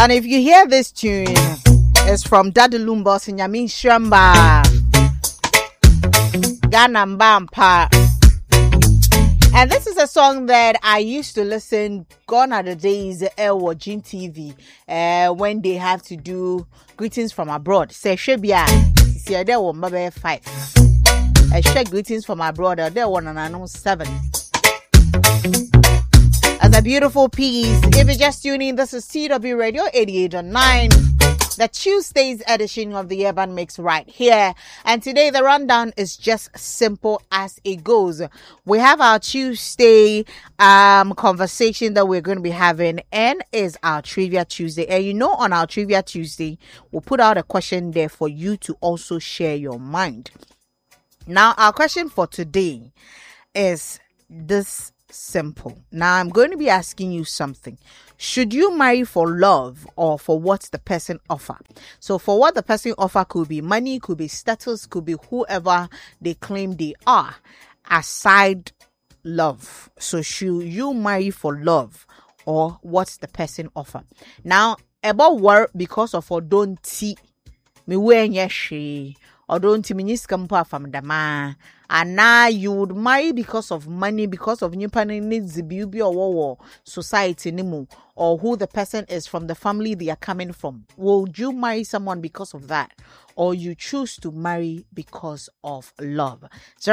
And if you hear this tune, it's from Daddy Lumbos and Yamin Shramba. Ghana Bampa. And this is a song that I used to listen, gone are the days, watching TV, when they have to do greetings from abroad. Say, Shebia, see, there were maybe 5. I share greetings from abroad, there were an 7. As a beautiful piece, if you're just tuning in, this is TW Radio 88.9. The Tuesday's edition of the Urban Mix right here. And today the rundown is just simple as it goes. We have our Tuesday conversation that we're going to be having, and is our Trivia Tuesday. And you know, on our Trivia Tuesday, we'll put out a question there for you to also share your mind. Now, our question for today is this simple. Now, I'm going to be asking you something. Should you marry for love or for what the person offer? So for what the person offer could be money, could be status, could be whoever they claim they are, aside love. So should you marry for love or what the person offer? Now, about work because of don't see me when she or don't see me from the man. And now you would marry because of money, because of new needs the beauty or society anymore, or who the person is from, the family they are coming from. Would you marry someone because of that? Or you choose to marry because of love?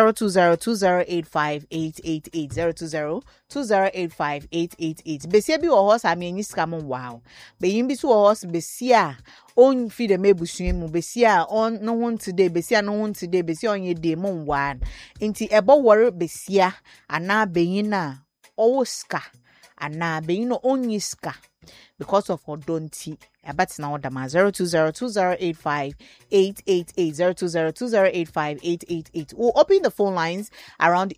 020-2085-888 020-2085-888. Besia bi wo hosa me scam wow. Be yimbi so hosa besia on feed the mebusu mu besia on no one today, besia no one today, besia on ye day mon one. Inti ebo worry besia ana beyina oska ana beyino onyiska because of odonti. But now the 020-2085-888 020-2085-888. We'll open the phone lines around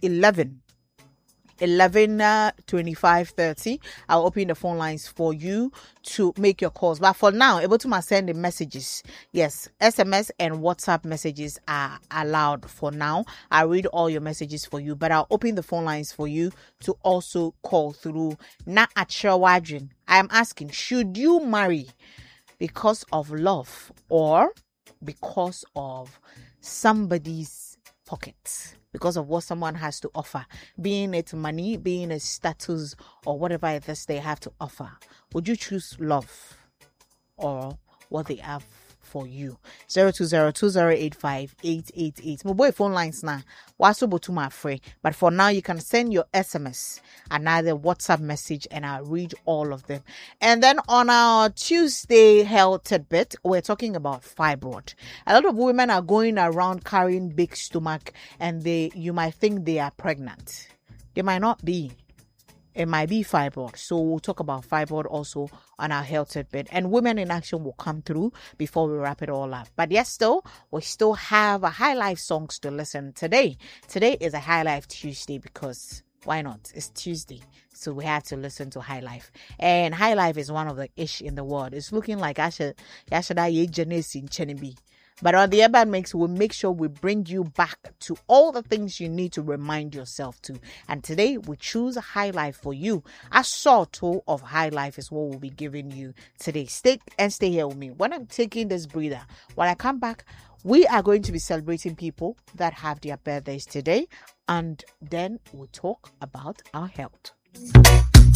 25:30. I'll open the phone lines for you to make your calls. But for now, able to send the messages. Yes, SMS and WhatsApp messages are allowed for now. I'll read all your messages for you, but I'll open the phone lines for you to also call through. Na Achawadrin, I'm asking, should you marry because of love or because of somebody's pocket? Because of what someone has to offer, being it money, being it status, or whatever it is they have to offer. Would you choose love or what they have for you? 020-2085-888. My boy phone lines now. Free. But for now, you can send your SMS, another WhatsApp message, and I'll read all of them. And then on our Tuesday health tidbit, we're talking about fibroid. A lot of women are going around carrying big stomach, and you might think they are pregnant. They might not be. It might be fibroid. So we'll talk about fibroid also on our health tidbit. And Women in Action will come through before we wrap it all up. But yes, we still have a High Life songs to listen today. Today is a High Life Tuesday because why not? It's Tuesday. So we have to listen to High Life. And High Life is one of the ish in the world. It's looking like Yashada Yejanes in Chenibi. But on the Urban Mix, we'll make sure we bring you back to all the things you need to remind yourself to. And today, we choose a High Life for you. A sort of High Life is what we'll be giving you today. Stay here with me. When I'm taking this breather, when I come back, we are going to be celebrating people that have their birthdays today. And then we'll talk about our health.